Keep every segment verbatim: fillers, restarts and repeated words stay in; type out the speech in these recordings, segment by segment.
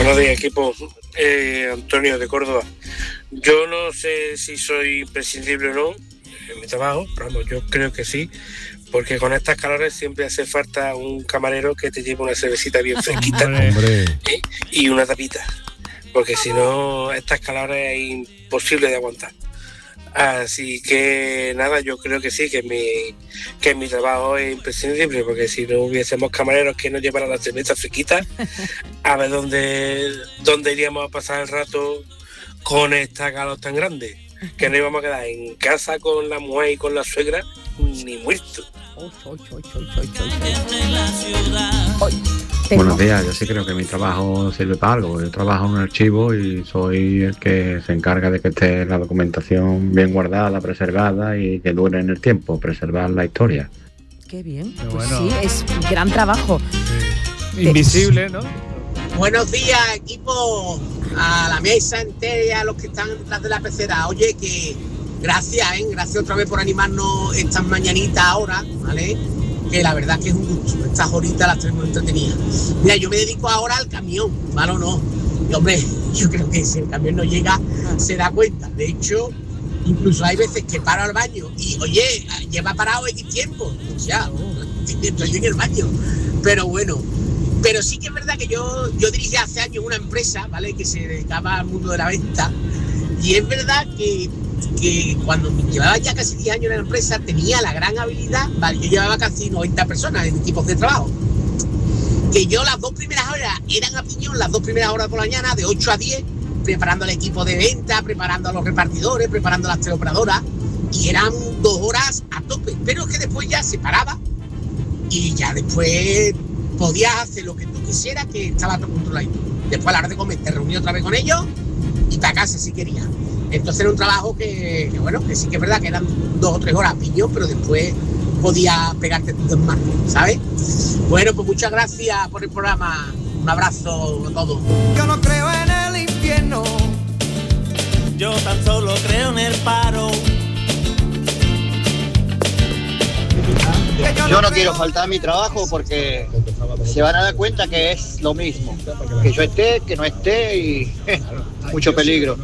Buenos días, equipo. Eh, Antonio de Córdoba. Yo no sé si soy imprescindible o no en mi trabajo, pero vamos, yo creo que sí, porque con estas calores siempre hace falta un camarero que te lleve una cervecita bien fresquita Hombre. ¿eh? y una tapita, porque si no, estas calores es imposible de aguantar. Así que nada, yo creo que sí, que mi, que mi trabajo es imprescindible, porque si no hubiésemos camareros que nos llevaran las cervezas fresquitas, a ver dónde, dónde iríamos a pasar el rato con esta calor tan grande, que no íbamos a quedar en casa con la mujer y con la suegra ni muertos. Buenos días, yo sí creo que mi trabajo sirve para algo. Yo trabajo en un archivo y soy el que se encarga de que esté la documentación bien guardada, preservada y que dure en el tiempo, preservar la historia. Qué bien, Qué pues bueno. sí, es un gran trabajo. Sí. Invisible, ¿no? Buenos días, equipo, a la mesa entera y a los que están detrás de la pecera. Oye, que gracias, ¿eh? Gracias otra vez por animarnos estas mañanitas ahora, ¿vale? Que la verdad que es un gusto. Estas horitas las tenemos entretenidas. Mira, yo me dedico ahora al camión, ¿vale o no? Y hombre, yo creo que si el camión no llega, se da cuenta. De hecho, incluso hay veces que paro al baño y, oye, lleva parado X tiempo. O sea, estoy en el baño. Pero bueno, pero sí que es verdad que yo, yo dirigí hace años una empresa, ¿vale? Que se dedicaba al mundo de la venta. Y es verdad que, que cuando llevaba ya casi diez años en la empresa, tenía la gran habilidad, ¿vale? Yo llevaba casi noventa personas en equipos de trabajo. Que yo las dos primeras horas eran a piñón, las dos primeras horas por la mañana, de ocho a diez, preparando el equipo de venta, preparando a los repartidores, preparando a las teleoperadoras, y eran dos horas a tope. Pero es que después ya se paraba y ya después podías hacer lo que tú quisieras, que estaba todo controlado. Después a la hora de comer te reuní otra vez con ellos y para casa si querías. Entonces era un trabajo que, que bueno, que sí que es verdad que eran dos o tres horas a piñón, pero después podía pegarte tu desmarque, ¿sabes? Bueno, pues muchas gracias por el programa. Un abrazo a todos. Yo no creo en el infierno, yo tan solo creo en el paro. Yo no quiero faltar a mi trabajo porque se van a dar cuenta que es lo mismo. Que yo esté, que no esté y mucho peligro.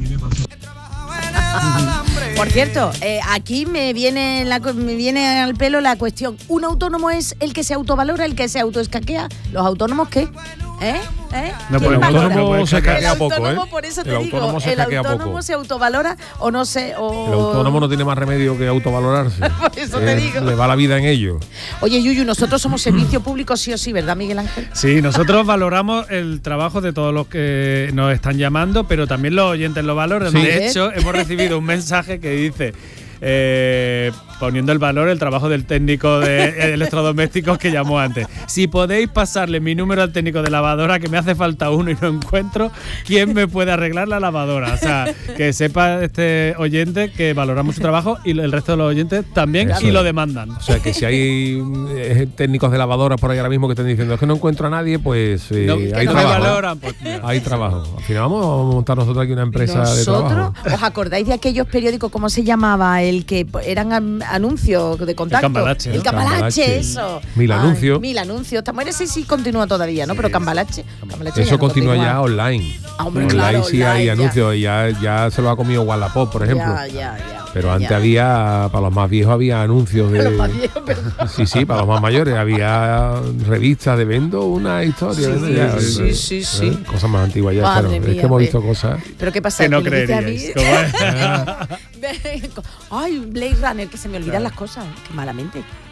Por cierto, eh, aquí me viene, la, me viene al pelo la cuestión. ¿Un autónomo es el que se autovalora, el que se autoescaquea? ¿Los autónomos qué? ¿Eh? ¿Eh? No, ¿Quién pero el valora? autónomo se caquea El poco, autónomo, ¿eh? por eso te El digo, autónomo se el caquea autónomo poco. se autovalora o no se... O... El autónomo no tiene más remedio que autovalorarse. Por eso te Eh, digo. Le va la vida en ello. Oye, Yuyu, nosotros somos servicio público sí o sí, ¿verdad, Miguel Ángel? Sí, nosotros valoramos el trabajo de todos los que nos están llamando, pero también los oyentes lo valoran. Sí. De hecho, hemos recibido un mensaje que dice... Eh, poniendo el valor el trabajo del técnico de electrodomésticos que llamó antes. Si podéis pasarle mi número al técnico de lavadora, que me hace falta uno y no encuentro quién me puede arreglar la lavadora. O sea, que sepa este oyente que valoramos su trabajo y el resto de los oyentes también. Eso y es. lo demandan. O sea, que si hay eh, técnicos de lavadoras por ahí ahora mismo que estén diciendo es que no encuentro a nadie, pues eh, No, que hay no me trabajo. valoran, pues mira. Hay trabajo. Al final vamos a montar nosotros aquí una empresa de ¿Nosotros? trabajo. ¿Os acordáis de aquellos periódicos, cómo se llamaba? El que eran an- anuncios de contacto. El Cambalache, El ¿no? Cambalache, Cambalache. eso. Mil Ay, anuncios. Mil anuncios. También ese sí continúa todavía, ¿no? Pero Cambalache. Cambalache ya Eso no continúa ya continúa. online. Ah, hombre, online claro, sí hay online, ya. anuncios y ya, ya se lo ha comido Wallapop, por ejemplo. Ya, ya, ya. Pero antes ya. había, para los más viejos había anuncios de... Los más viejos, perdón. Sí, sí, para los más mayores había revistas de vendo, una historia. Sí, ¿no? Ya, sí, eh, sí, sí. eh, Cosas más antiguas ya, Madre claro. Es mía, que hemos ve. visto cosas. ¿Pero qué pasa? Que no ¿Qué me dice a mí? creeríais. ¿Cómo es? Ay, Blade Runner, que se me olvidan las cosas, ¿eh? Que malamente.